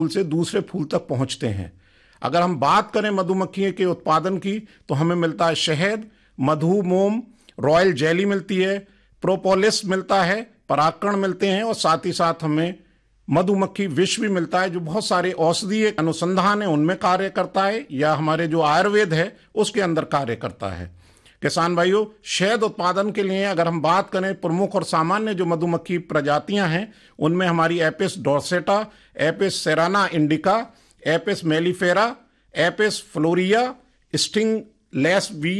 फूल से दूसरे फूल तक पहुंचते हैं। अगर हम बात करें मधुमक्खी के उत्पादन की तो हमें मिलता है शहद, मधु, मोम, रॉयल जेली मिलती है, प्रोपोलिस मिलता है, परागकण मिलते हैं और साथ ही साथ हमें मधुमक्खी विष भी मिलता है जो बहुत सारे औषधीय अनुसंधान है उनमें कार्य करता है या हमारे जो आयुर्वेद है उसके अंदर कार्य करता है। किसान भाइयों, शहद उत्पादन के लिए अगर हम बात करें प्रमुख और सामान्य जो मधुमक्खी प्रजातियां हैं उनमें हमारी Apis डोर्सेटा, Apis cerana indica, Apis mellifera, Apis फ्लोरिया, stingless we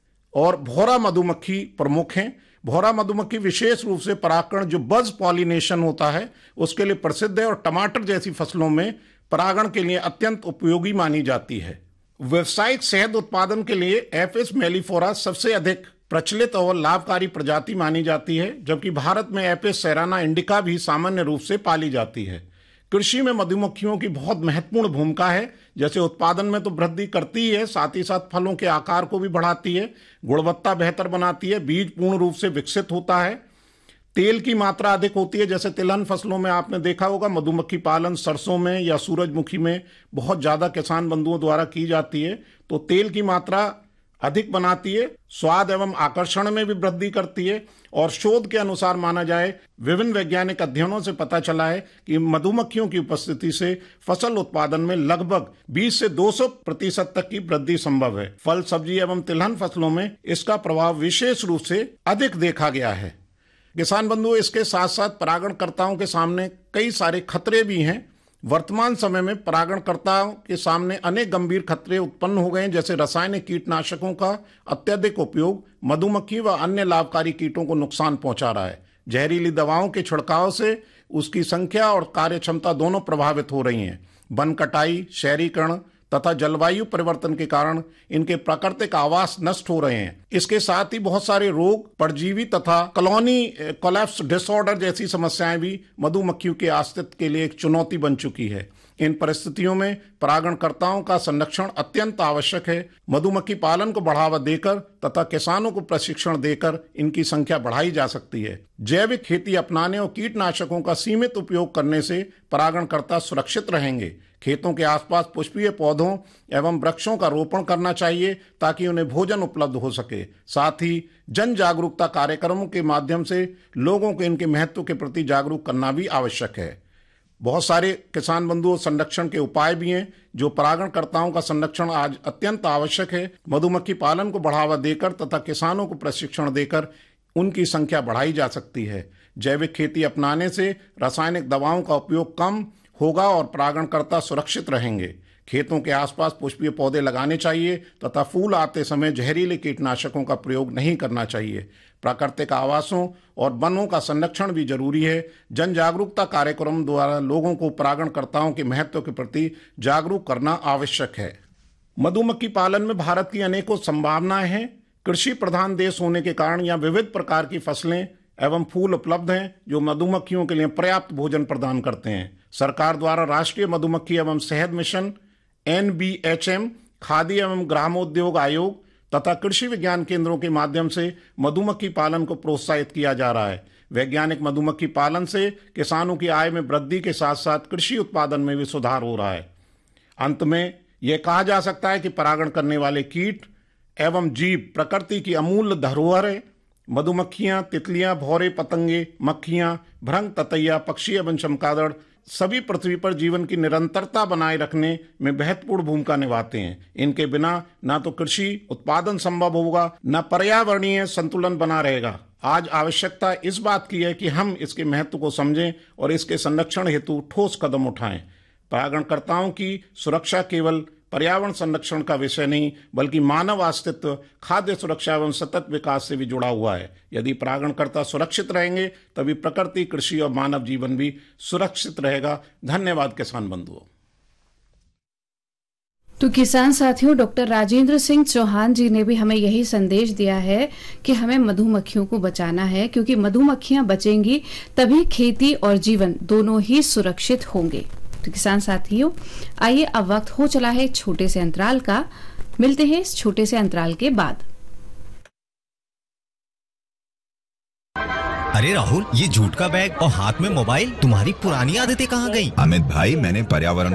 और भौरा मधुमक्खी प्रमुख हैं। भौरा मधुमक्खी विशेष रूप से परागकण जो बज पॉलिनेशन होता है उसके लिए प्रसिद्ध है और टमाटर जैसी फसलों में परागण के लिए अत्यंत उपयोगी मानी जाती है। व्यावसायिक शहद उत्पादन के लिए एपिस मेलिफेरा सबसे अधिक प्रचलित और लाभकारी प्रजाति मानी जाती है, जबकि भारत में एपिस सेराना इंडिका भी सामान्य रूप से पाली जाती है। कृषि में मधुमक्खियों की बहुत महत्वपूर्ण भूमिका है। जैसे उत्पादन में तो वृद्धि करती ही है, साथ ही साथ फलों के आकार को भी बढ़ाती है, गुणवत्ता बेहतर बनाती है, बीज पूर्ण रूप से विकसित होता है, तेल की मात्रा अधिक होती है। जैसे तिलहन फसलों में आपने देखा होगा मधुमक्खी पालन सरसों में या सूरजमुखी में बहुत ज्यादा किसान बंधुओं द्वारा की जाती है, तो तेल की मात्रा अधिक बनाती है, स्वाद एवं आकर्षण में भी वृद्धि करती है। और शोध के अनुसार माना जाए, विभिन्न वैज्ञानिक अध्ययनों से पता चला है कि मधुमक्खियों की उपस्थिति से फसल उत्पादन में लगभग 20 से 200% तक की वृद्धि संभव है। फल, सब्जी एवं तिलहन फसलों में इसका प्रभाव विशेष रूप से अधिक देखा गया है। किसान बंधुओं, इसके साथ साथ परागणकर्ताओं के सामने कई सारे खतरे भी हैं। वर्तमान समय में परागणकर्ताओं के सामने अनेक गंभीर खतरे उत्पन्न हो गए हैं, जैसे रासायनिक कीटनाशकों का अत्यधिक उपयोग मधुमक्खी व अन्य लाभकारी कीटों को नुकसान पहुंचा रहा है। जहरीली दवाओं के छिड़काव से उसकी संख्या और कार्य क्षमता दोनों प्रभावित हो रही हैं। वन कटाई, शहरीकरण तथा जलवायु परिवर्तन के कारण इनके प्राकृतिक आवास नष्ट हो रहे हैं। इसके साथ ही बहुत सारे रोग, परजीवी तथा कॉलोनी कोलैप्स डिसऑर्डर जैसी समस्याएं भी मधुमक्खियों के अस्तित्व के लिए एक चुनौती बन चुकी है। इन परिस्थितियों में परागणकर्ताओं का संरक्षण अत्यंत आवश्यक है। मधुमक्खी पालन को बढ़ावा देकर तथा किसानों को प्रशिक्षण देकर इनकी संख्या बढ़ाई जा सकती है। जैविक खेती अपनाने और कीटनाशकों का सीमित उपयोग करने से परागणकर्ता सुरक्षित रहेंगे। खेतों के आसपास पुष्पीय पौधों एवं वृक्षों का रोपण करना चाहिए ताकि उन्हें भोजन उपलब्ध हो सके। साथ ही जन जागरूकता कार्यक्रमों के माध्यम से लोगों को इनके महत्व के प्रति जागरूक करना भी आवश्यक है। बहुत सारे किसान बंधुओं संरक्षण के उपाय भी हैं जो परागणकर्ताओं का संरक्षण आज अत्यंत आवश्यक है। मधुमक्खी पालन को बढ़ावा देकर तथा किसानों को प्रशिक्षण देकर उनकी संख्या बढ़ाई जा सकती है। जैविक खेती अपनाने से रासायनिक दवाओं का उपयोग कम होगा और परागणकर्ता सुरक्षित रहेंगे। खेतों के आसपास पुष्पीय पौधे लगाने चाहिए तथा फूल आते समय जहरीले कीटनाशकों का प्रयोग नहीं करना चाहिए। प्राकृतिक आवासों और वनों का संरक्षण भी जरूरी है। जन जागरूकता कार्यक्रम द्वारा लोगों को परागणकर्ताओं के महत्व के प्रति जागरूक करना आवश्यक है। मधुमक्खी पालन में भारत की अनेकों संभावनाएं हैं। कृषि प्रधान देश होने के कारण यहाँ विविध प्रकार की फसलें एवं फूल उपलब्ध हैं जो मधुमक्खियों के लिए पर्याप्त भोजन प्रदान करते हैं। सरकार द्वारा राष्ट्रीय मधुमक्खी एवं शहद मिशन, NBHM, खादी एवं ग्रामोद्योग आयोग तथा कृषि विज्ञान केंद्रों के माध्यम से मधुमक्खी पालन को प्रोत्साहित किया जा रहा है। वैज्ञानिक मधुमक्खी पालन से किसानों की आय में वृद्धि के साथ साथ कृषि उत्पादन में भी सुधार हो रहा है। अंत में यह कहा जा सकता है कि परागण करने वाले कीट एवं जीव प्रकृति की अमूल्य धरोहर है। मधुमक्खियां, तितलियां, भौरे, पतंगे, मक्खियां, भृंग, ततैया, पक्षी एवं चमगादड़ सभी पृथ्वी पर जीवन की निरंतरता बनाए रखने में महत्वपूर्ण भूमिका निभाते हैं। इनके बिना न तो कृषि उत्पादन संभव होगा, न पर्यावरणीय संतुलन बना रहेगा। आज आवश्यकता इस बात की है कि हम इसके महत्व को समझें और इसके संरक्षण हेतु ठोस कदम उठाएं। परागणकर्ताओं की सुरक्षा केवल पर्यावरण संरक्षण का विषय नहीं बल्कि मानव अस्तित्व, खाद्य सुरक्षा एवं सतत विकास से भी जुड़ा हुआ है। यदि परागणकर्ता सुरक्षित रहेंगे तभी प्रकृति, कृषि और मानव जीवन भी सुरक्षित रहेगा। धन्यवाद किसान बंधुओं। तो किसान साथियों, डॉक्टर राजेंद्र सिंह चौहान जी ने भी हमें यही संदेश दिया है कि हमें मधुमक्खियों को बचाना है, क्योंकि मधुमक्खियां बचेंगी तभी खेती और जीवन दोनों ही सुरक्षित होंगे। तो किसान साथियों, आइए अब वक्त हो चला है छोटे से अंतराल का। मिलते हैं इस छोटे से अंतराल के बाद। अरे राहुल, ये जूट का बैग और हाथ में मोबाइल, तुम्हारी पुरानी आदतें कहाँ गई? अमित भाई, मैंने पर्यावरण